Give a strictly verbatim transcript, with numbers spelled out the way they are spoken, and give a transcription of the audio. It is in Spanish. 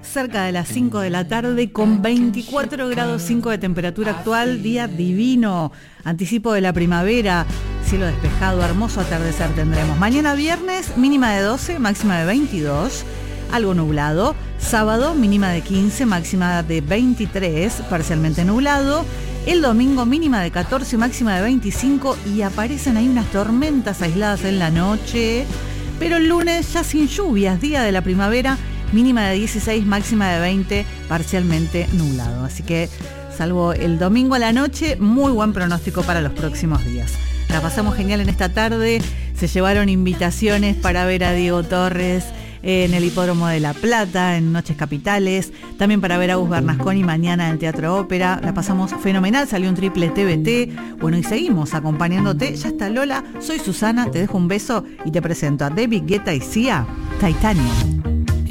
cerca de las cinco de la tarde con veinticuatro grados cinco de temperatura actual, día divino, anticipo de la primavera, cielo despejado, hermoso atardecer tendremos. Mañana viernes, mínima de doce, máxima de veintidós, algo nublado. Sábado, mínima de quince, máxima de veintitrés, parcialmente nublado. El domingo, mínima de catorce, máxima de veinticinco y aparecen ahí unas tormentas aisladas en la noche. Pero el lunes ya sin lluvias, día de la primavera, mínima de dieciséis, máxima de veinte, parcialmente nublado. Así que, salvo el domingo a la noche, muy buen pronóstico para los próximos días. La pasamos genial en esta tarde, se llevaron invitaciones para ver a Diego Torres en el Hipódromo de La Plata, en Noches Capitales, también para ver a Gus Bernasconi mañana en el Teatro Ópera. La pasamos fenomenal, salió un triple T V T. Bueno, y seguimos acompañándote. Ya está Lola, soy Susana, te dejo un beso y te presento a David Guetta y Sia, Titanium.